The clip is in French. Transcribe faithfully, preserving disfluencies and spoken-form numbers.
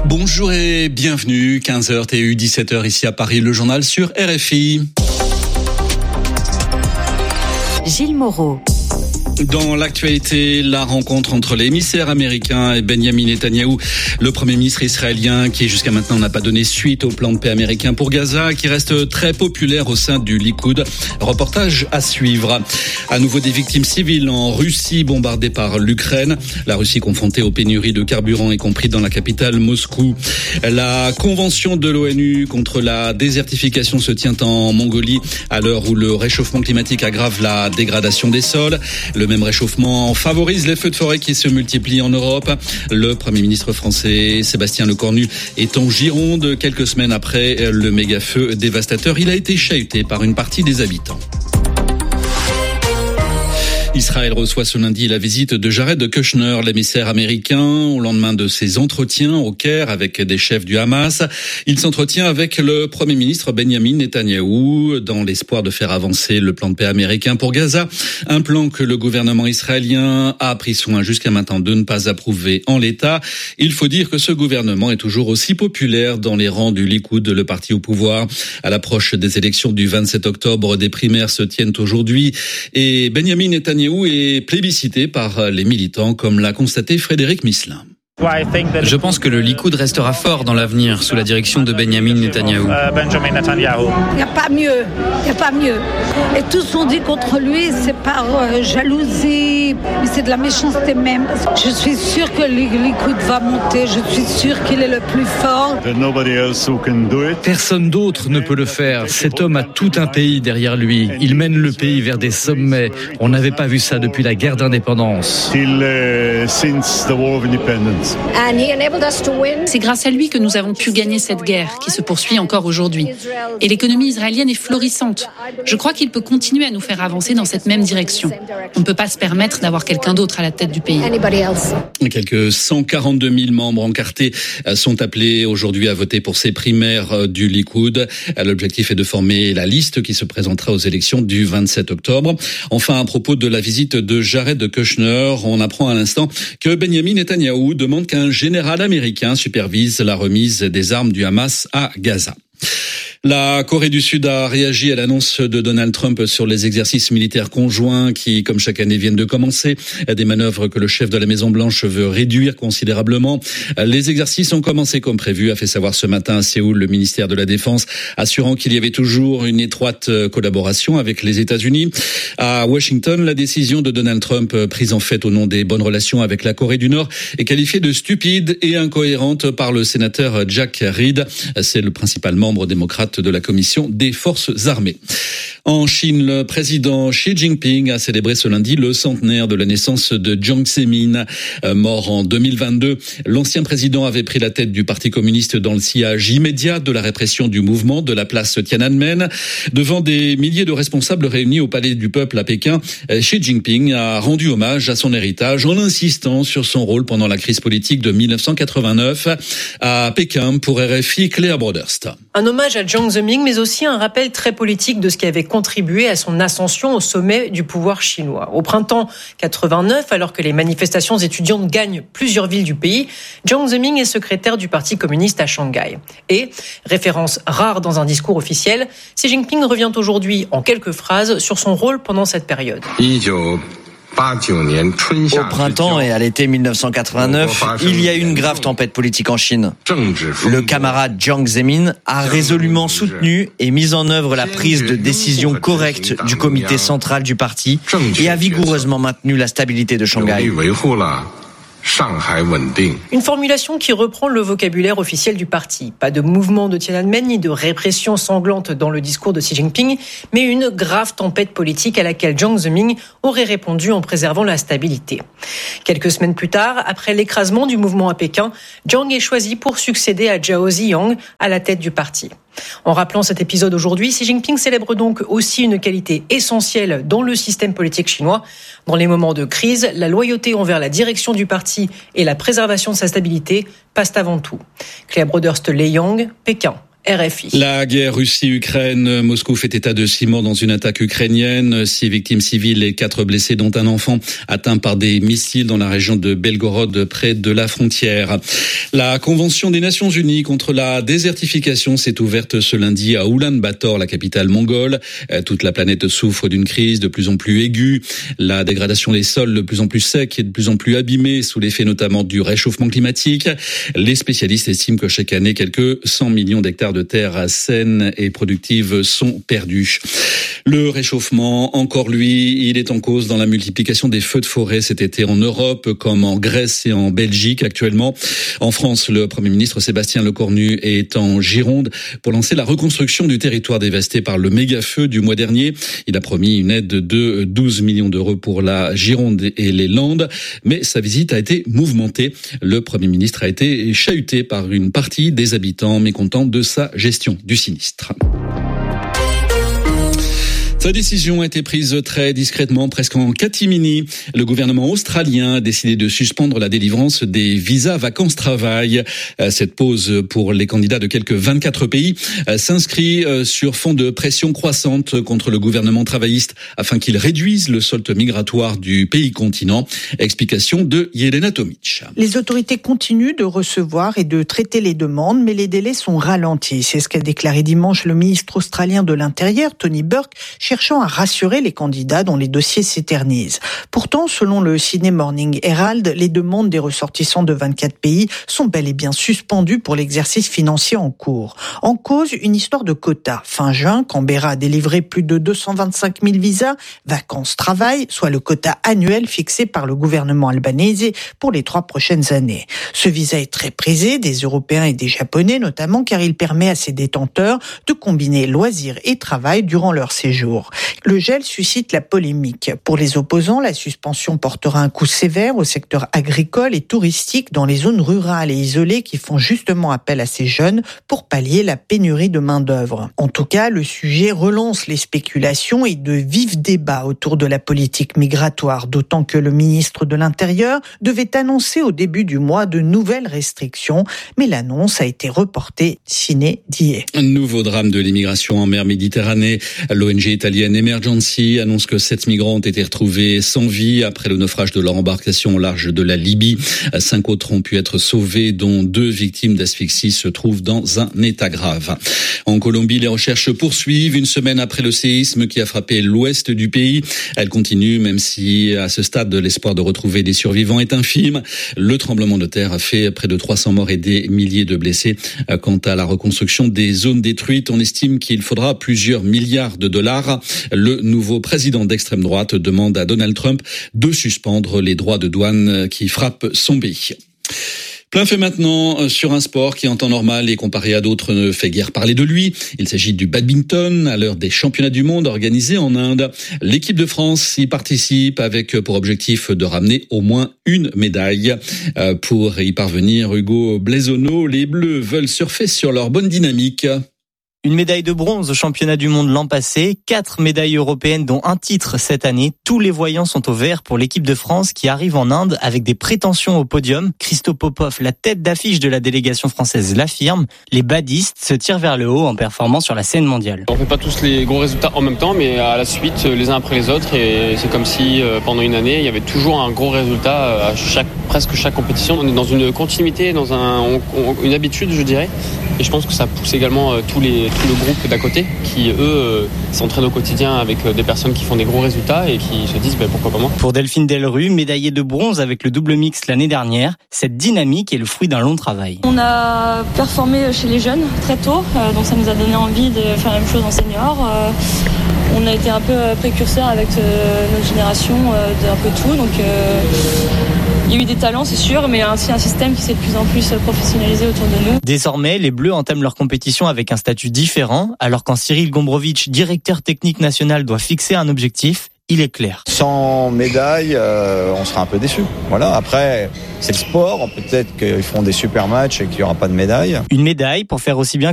Bonjour et bienvenue, quinze heures T U, dix-sept heures ici à Paris, le journal sur R F I. Gilles Moreau. Dans l'actualité, la rencontre entre l'émissaire américain et Benjamin Netanyahou, le Premier ministre israélien qui jusqu'à maintenant n'a pas donné suite au plan de paix américain pour Gaza, qui reste très populaire au sein du Likoud. Reportage à suivre. À nouveau des victimes civiles en Russie bombardées par l'Ukraine. La Russie confrontée aux pénuries de carburant, y compris dans la capitale Moscou. La convention de l'ONU contre la désertification se tient en Mongolie à l'heure où le réchauffement climatique aggrave la dégradation des sols. Le même réchauffement favorise les feux de forêt qui se multiplient en Europe. Le Premier ministre français Sébastien Lecornu est en Gironde quelques semaines après le méga-feu dévastateur. Il a été chahuté par une partie des habitants. Israël reçoit ce lundi la visite de Jared Kushner, l'émissaire américain, au lendemain de ses entretiens au Caire avec des chefs du Hamas. Il s'entretient avec le Premier ministre Benjamin Netanyahou dans l'espoir de faire avancer le plan de paix américain pour Gaza. Un plan que le gouvernement israélien a pris soin jusqu'à maintenant de ne pas approuver en l'état. Il faut dire que ce gouvernement est toujours aussi populaire dans les rangs du Likoud, le parti au pouvoir. À l'approche des élections du vingt-sept octobre, des primaires se tiennent aujourd'hui et Benjamin Netanyahou est plébiscité par les militants, comme l'a constaté Frédéric Misselin. Je pense que le Likoud restera fort dans l'avenir sous la direction de Benjamin Netanyahou. Il n'y a pas mieux, il n'y a pas mieux. Et tout ce qu'on dit contre lui, c'est par euh, jalousie, mais c'est de la méchanceté même. Je suis sûr que le Likoud va monter, je suis sûr qu'il est le plus fort. Personne d'autre ne peut le faire. Cet homme a tout un pays derrière lui. Il mène le pays vers des sommets. On n'avait pas vu ça depuis la guerre d'indépendance. C'est grâce à lui que nous avons pu gagner cette guerre qui se poursuit encore aujourd'hui. Et l'économie israélienne est florissante. Je crois qu'il peut continuer à nous faire avancer dans cette même direction. On ne peut pas se permettre d'avoir quelqu'un d'autre à la tête du pays. Quelques cent quarante-deux mille membres encartés sont appelés aujourd'hui à voter pour ces primaires du Likoud. L'objectif est de former la liste qui se présentera aux élections du vingt-sept octobre. Enfin, à propos de la visite de Jared Kushner, on apprend à l'instant que Benjamin Netanyahou demande qu'un général américain supervise la remise des armes du Hamas à Gaza. La Corée du Sud a réagi à l'annonce de Donald Trump sur les exercices militaires conjoints qui, comme chaque année, viennent de commencer. Des manœuvres que le chef de la Maison-Blanche veut réduire considérablement. Les exercices ont commencé comme prévu, a fait savoir ce matin à Séoul le ministère de la Défense, assurant qu'il y avait toujours une étroite collaboration avec les États-Unis. À Washington, la décision de Donald Trump, prise en fait au nom des bonnes relations avec la Corée du Nord, est qualifiée de stupide et incohérente par le sénateur Jack Reed. C'est le principal membre démocrate de la Commission des Forces armées. En Chine, le président Xi Jinping a célébré ce lundi le centenaire de la naissance de Jiang Zemin, mort en deux mille vingt-deux. L'ancien président avait pris la tête du Parti communiste dans le sillage immédiat de la répression du mouvement de la place Tiananmen. Devant des milliers de responsables réunis au Palais du Peuple à Pékin, Xi Jinping a rendu hommage à son héritage en insistant sur son rôle pendant la crise politique de mille neuf cent quatre-vingt-neuf. À Pékin, pour R F I, Claire Broderst. Un hommage à Jiang Zemin, mais aussi un rappel très politique de ce qui avait contribué à son ascension au sommet du pouvoir chinois. Au printemps quatre-vingt-neuf, alors que les manifestations étudiantes gagnent plusieurs villes du pays, Jiang Zemin est secrétaire du Parti communiste à Shanghai. Et, référence rare dans un discours officiel, Xi Jinping revient aujourd'hui en quelques phrases sur son rôle pendant cette période. Au printemps et à l'été mille neuf cent quatre-vingt-neuf, il y a eu une grave tempête politique en Chine. Le camarade Jiang Zemin a résolument soutenu et mis en œuvre la prise de décision correcte du comité central du parti et a vigoureusement maintenu la stabilité de Shanghai. Une formulation qui reprend le vocabulaire officiel du parti. Pas de mouvement de Tiananmen ni de répression sanglante dans le discours de Xi Jinping, mais une grave tempête politique à laquelle Jiang Zemin aurait répondu en préservant la stabilité. Quelques semaines plus tard, après l'écrasement du mouvement à Pékin, Jiang est choisi pour succéder à Zhao Ziyang à la tête du parti. En rappelant cet épisode aujourd'hui, Xi Jinping célèbre donc aussi une qualité essentielle dans le système politique chinois. Dans les moments de crise, la loyauté envers la direction du parti et la préservation de sa stabilité passent avant tout. Claire Broderst-Leyong, Pékin, R F I. La guerre Russie-Ukraine, Moscou fait état de six morts dans une attaque ukrainienne, six victimes civiles et quatre blessés dont un enfant atteint par des missiles dans la région de Belgorod près de la frontière. La Convention des Nations Unies contre la désertification s'est ouverte ce lundi à Oulan-Bator, la capitale mongole. Toute la planète souffre d'une crise de plus en plus aiguë. La dégradation des sols de plus en plus secs et de plus en plus abîmés sous l'effet notamment du réchauffement climatique. Les spécialistes estiment que chaque année, quelques cent millions d'hectares de terres saines et productives sont perdus. Le réchauffement, encore lui, il est en cause dans la multiplication des feux de forêt cet été en Europe, comme en Grèce et en Belgique actuellement. En France, le Premier ministre Sébastien Lecornu est en Gironde pour lancer la reconstruction du territoire dévasté par le méga-feu du mois dernier. Il a promis une aide de douze millions d'euros pour la Gironde et les Landes, mais sa visite a été mouvementée. Le Premier ministre a été chahuté par une partie des habitants mécontents de sa gestion du sinistre. Sa décision a été prise très discrètement, presque en catimini. Le gouvernement australien a décidé de suspendre la délivrance des visas vacances-travail. Cette pause pour les candidats de quelques vingt-quatre pays s'inscrit sur fond de pression croissante contre le gouvernement travailliste afin qu'il réduise le solde migratoire du pays continent. Explication de Yelena Tomic. Les autorités continuent de recevoir et de traiter les demandes, mais les délais sont ralentis. C'est ce qu'a déclaré dimanche le ministre australien de l'Intérieur, Tony Burke, cherchant à rassurer les candidats dont les dossiers s'éternisent. Pourtant, selon le Sydney Morning Herald, les demandes des ressortissants de vingt-quatre pays sont bel et bien suspendues pour l'exercice financier en cours. En cause, une histoire de quotas. Fin juin, Canberra a délivré plus de deux cent vingt-cinq mille visas vacances-travail, soit le quota annuel fixé par le gouvernement albanais pour les trois prochaines années. Ce visa est très prisé des Européens et des Japonais notamment, car il permet à ses détenteurs de combiner loisirs et travail durant leur séjour. Le gel suscite la polémique. Pour les opposants, la suspension portera un coup sévère au secteur agricole et touristique dans les zones rurales et isolées qui font justement appel à ces jeunes pour pallier la pénurie de main-d'œuvre. En tout cas, le sujet relance les spéculations et de vifs débats autour de la politique migratoire, d'autant que le ministre de l'Intérieur devait annoncer au début du mois de nouvelles restrictions, mais l'annonce a été reportée sine die. Un nouveau drame de l'immigration en mer Méditerranée. L'O N G italienne Emergency annonce que sept migrants ont été retrouvés sans vie après le naufrage de leur embarcation au large de la Libye. Cinq autres ont pu être sauvés, dont deux victimes d'asphyxie se trouvent dans un état grave. En Colombie, les recherches poursuivent une semaine après le séisme qui a frappé l'ouest du pays. Elles continuent, même si à ce stade, l'espoir de retrouver des survivants est infime. Le tremblement de terre a fait près de trois cents morts et des milliers de blessés. Quant à la reconstruction des zones détruites, on estime qu'il faudra plusieurs milliards de dollars. Le nouveau président d'extrême droite demande à Donald Trump de suspendre les droits de douane qui frappent son pays. Plein fait maintenant sur un sport qui en temps normal et comparé à d'autres ne fait guère parler de lui. Il s'agit du badminton à l'heure des championnats du monde organisés en Inde. L'équipe de France y participe avec pour objectif de ramener au moins une médaille. Pour y parvenir, Hugo Blaisonneau, les Bleus veulent surfer sur leur bonne dynamique. Une médaille de bronze au championnat du monde l'an passé, quatre médailles européennes dont un titre cette année. Tous les voyants sont au vert pour l'équipe de France qui arrive en Inde avec des prétentions au podium. Christo Popov, la tête d'affiche de la délégation française, l'affirme. Les badistes se tirent vers le haut en performant sur la scène mondiale. On fait pas tous les gros résultats en même temps, mais à la suite, les uns après les autres. Et c'est comme si pendant une année, il y avait toujours un gros résultat à chaque, presque chaque compétition. On est dans une continuité, dans un, on, on, une habitude, je dirais. Et je pense que ça pousse également tous les tout le groupe d'à côté qui, eux, s'entraînent au quotidien avec des personnes qui font des gros résultats et qui se disent bah, pourquoi pas moi. Pour Delphine Delrue, médaillée de bronze avec le double mixte l'année dernière, cette dynamique est le fruit d'un long travail. On a performé chez les jeunes très tôt, donc ça nous a donné envie de faire la même chose en senior. On a été un peu précurseurs avec notre génération d'un peu tout, donc il y a eu des talents, c'est sûr, mais aussi un système qui s'est de plus en plus professionnalisé autour de nous. Désormais, les Bleus entament leur compétition avec un statut différent, alors quand Cyril Gombrowicz, directeur technique national, doit fixer un objectif, il est clair. Sans médaille, euh, on sera un peu déçu. Voilà. Après, c'est le sport. Peut-être qu'ils feront des super matchs et qu'il n'y aura pas de médaille. Une médaille pour faire aussi bien